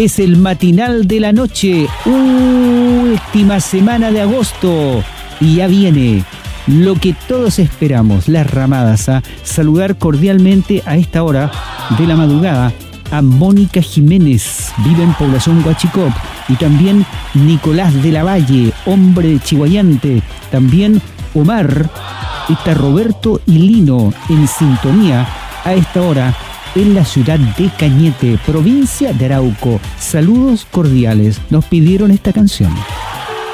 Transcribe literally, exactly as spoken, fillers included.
Es el matinal de la noche, última semana de agosto, y ya viene lo que todos esperamos, las ramadas. A saludar cordialmente a esta hora de la madrugada a Mónica Jiménez, vive en población Huachicop, y también Nicolás de la Valle, hombre de Chihuayante, también Omar, está Roberto y Lino en sintonía a esta hora en la ciudad de Cañete, provincia de Arauco. Saludos cordiales, nos pidieron esta canción.